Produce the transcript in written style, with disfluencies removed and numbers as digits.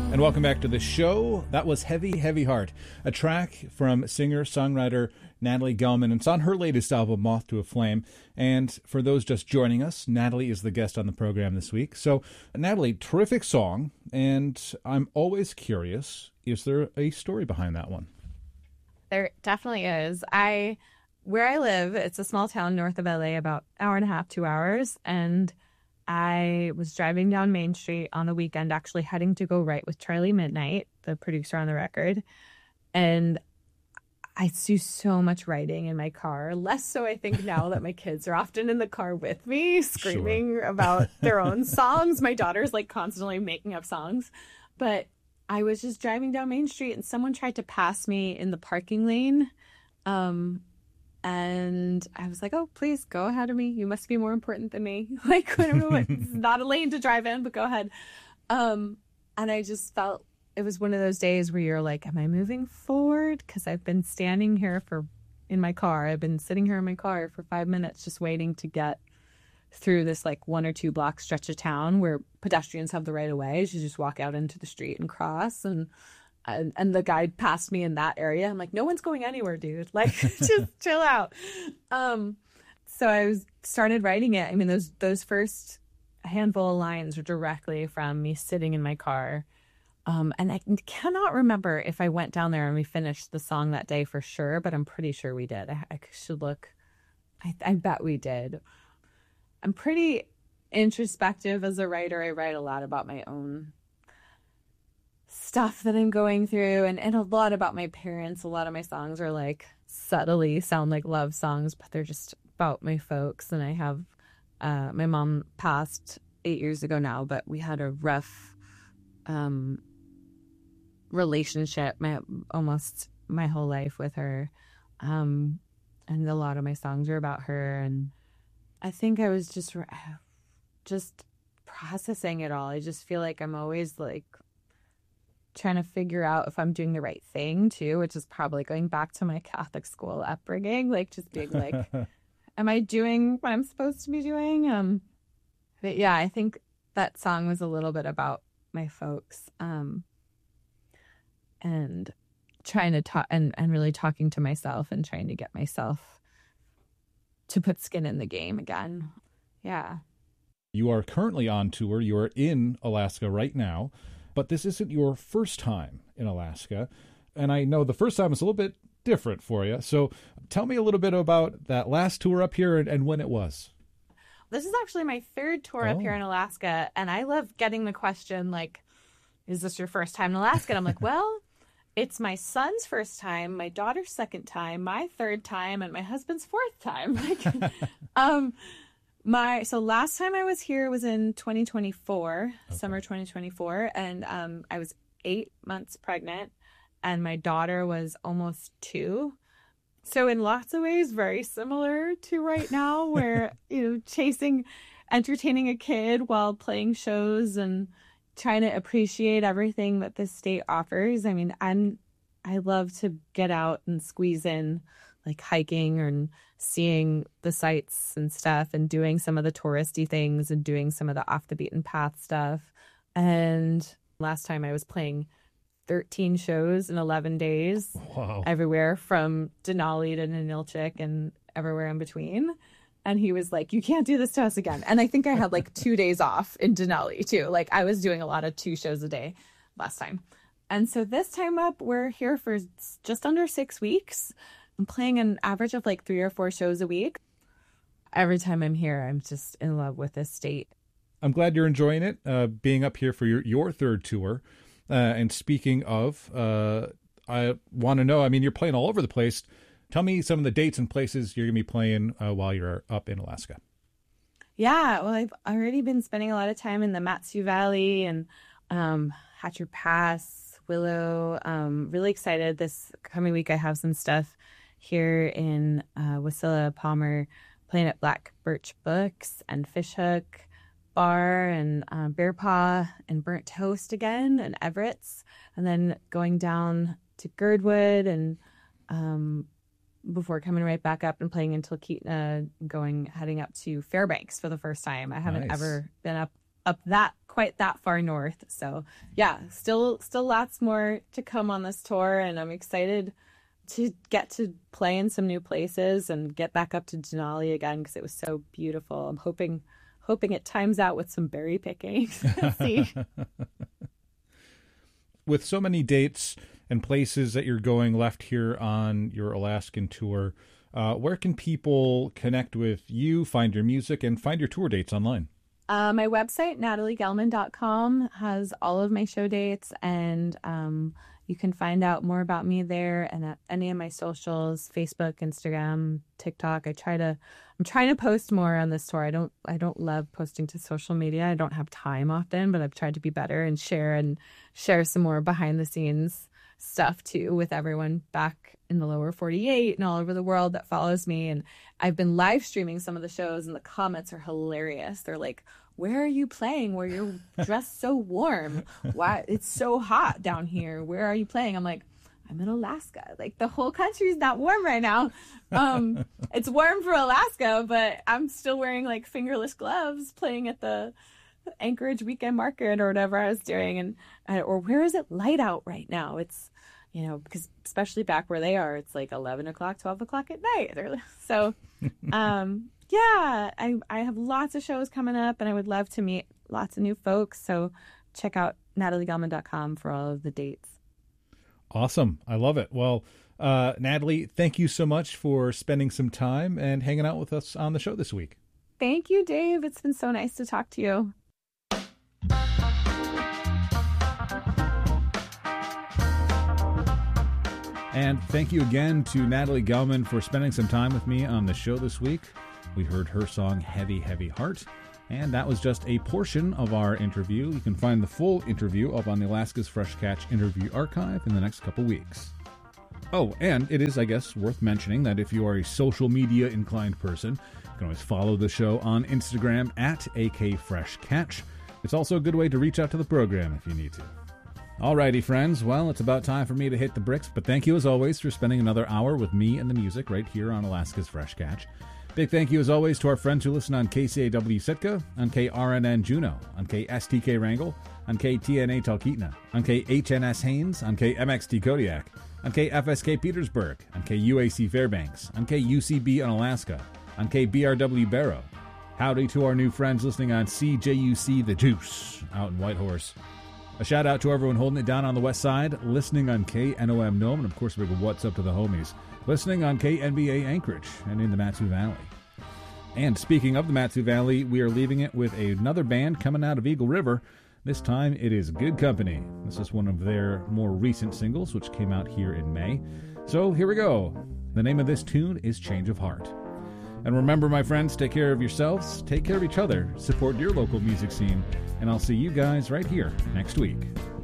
And welcome back to the show. That was Heavy, Heavy Heart, a track from singer-songwriter Natalie Gelman. It's on her latest album, Moth to a Flame. And for those just joining us, Natalie is the guest on the program this week. So, Natalie, terrific song. And I'm always curious, is there a story behind that one? There definitely is. Where I live, it's a small town north of LA, about an hour and a half, 2 hours. And I was driving down Main Street on the weekend, actually heading to go write with Charlie Midnight, the producer on the record. And I do so much writing in my car, less so I think now that my kids are often in the car with me, screaming about their own songs. My daughter's like constantly making up songs. But I was just driving down Main Street and someone tried to pass me in the parking lane. And I was like, oh, please go ahead of me. You must be more important than me. Like, I don't know, it's not a lane to drive in, but go ahead. And I just felt it was one of those days where you're like, am I moving forward? Because I've been standing here in my car. I've been sitting here in my car for 5 minutes just waiting to get through this like 1 or 2 block stretch of town where pedestrians have the right of way. You just walk out into the street and cross. And the guy passed me in that area. I'm like, no one's going anywhere, dude. Like, just chill out. So I started writing it. I mean, those first handful of lines were directly from me sitting in my car. And I cannot remember if I went down there and we finished the song that day for sure, but I'm pretty sure we did. I should look. I bet we did. I'm pretty introspective as a writer. I write a lot about my own stuff that I'm going through and a lot about my parents. A lot of my songs are like subtly sound like love songs, but they're just about my folks. And I have my mom passed 8 years ago now, but we had a rough relationship almost my whole life with her. And a lot of my songs are about her. And I think I was just processing it all. I just feel like I'm always like trying to figure out if I'm doing the right thing too, which is probably going back to my Catholic school upbringing, like just being like, am I doing what I'm supposed to be doing? But yeah, I think that song was a little bit about my folks, and trying to talk and really talking to myself and trying to get myself to put skin in the game again. Yeah. You are currently on tour. You are in Alaska right now. But this isn't your first time in Alaska. And I know the first time was a little bit different for you. So tell me a little bit about that last tour up here and when it was. This is actually my third tour up here in Alaska. And I love getting the question, like, is this your first time in Alaska? And I'm like, well, it's my son's first time, my daughter's second time, my third time, and my husband's fourth time. So last time I was here was in 2024, summer 2024, and I was 8 months pregnant, and my daughter was almost 2. So in lots of ways, very similar to right now, where entertaining a kid while playing shows and trying to appreciate everything that this state offers. I mean, I love to get out and squeeze in, like hiking and seeing the sights and stuff and doing some of the touristy things and doing some of the off the beaten path stuff. And last time I was playing 13 shows in 11 days. Wow. Everywhere from Denali to Ninilchik and everywhere in between. And he was like, you can't do this to us again. And I think I had like 2 days off in Denali too. Like I was doing a lot of 2 shows a day last time. And so this time up, we're here for just under 6 weeks. I'm playing an average of like 3 or 4 shows a week. Every time I'm here, I'm just in love with this state. I'm glad you're enjoying it, being up here for your third tour. And speaking of, I want to know, I mean, you're playing all over the place. Tell me some of the dates and places you're going to be playing while you're up in Alaska. Yeah, well, I've already been spending a lot of time in the Mat-Su Valley and Hatcher Pass, Willow. Really excited. This coming week, I have some stuff here in Wasilla, Palmer, playing at Black Birch Books and Fishhook Bar and Bear Paw and Burnt Toast again and Everett's. And then going down to Girdwood and before coming right back up and playing in Talkeetna, heading up to Fairbanks for the first time. I haven't ever been up up quite that far north. So yeah, still lots more to come on this tour, and I'm excited to get to play in some new places and get back up to Denali again because it was so beautiful. I'm hoping it times out with some berry picking. See. With so many dates and places that you're going left here on your Alaskan tour, where can people connect with you, find your music, and find your tour dates online? My website, nataliegelman.com, has all of my show dates, and you can find out more about me there and at any of my socials, Facebook, Instagram, TikTok. I'm trying to post more on this tour. I don't love posting to social media. I don't have time often, but I've tried to be better and share some more behind the scenes stuff too with everyone back in the lower 48 and all over the world that follows me. And I've been live streaming some of the shows, and the comments are hilarious. They're like, "Where are you playing where you're dressed so warm? Why, it's so hot down here. Where are you playing?" I'm like, "I'm in Alaska. Like, the whole country's not warm right now. It's warm for Alaska, but I'm still wearing like fingerless gloves playing at the Anchorage Weekend Market or whatever I was doing." Or where is it light out right now? It's, because especially back where they are, it's like 11 o'clock, 12 o'clock at night. So, yeah, I have lots of shows coming up, and I would love to meet lots of new folks. So check out nataliegelman.com for all of the dates. Awesome. I love it. Well, Natalie, thank you so much for spending some time and hanging out with us on the show this week. Thank you, Dave. It's been so nice to talk to you. And thank you again to Natalie Gelman for spending some time with me on the show this week. We heard her song, Heavy, Heavy Heart, and that was just a portion of our interview. You can find the full interview up on the Alaska's Fresh Catch interview archive in the next couple weeks. Oh, and it is, I guess, worth mentioning that if you are a social media inclined person, you can always follow the show on Instagram at AKFreshCatch. It's also a good way to reach out to the program if you need to. Alrighty, friends. Well, it's about time for me to hit the bricks, but thank you as always for spending another hour with me and the music right here on Alaska's Fresh Catch. Big thank you as always to our friends who listen on KCAW Sitka, on KRNN Juneau, on KSTK Wrangell, on KTNA Talkeetna, on KHNS Haines, on KMXT Kodiak, on KFSK Petersburg, on KUAC Fairbanks, on KUCB in Alaska, on KBRW Barrow. Howdy to our new friends listening on CJUC The Juice out in Whitehorse. A shout out to everyone holding it down on the west side, listening on KNOM Nome, and of course a big what's up to the homies, listening on KNBA Anchorage and in the Mat-Su Valley. And speaking of the Mat-Su Valley, we are leaving it with another band coming out of Eagle River. This time it is Good Company. This is one of their more recent singles, which came out here in May. So here we go. The name of this tune is Change of Heart. And remember, my friends, take care of yourselves, take care of each other, support your local music scene, and I'll see you guys right here next week.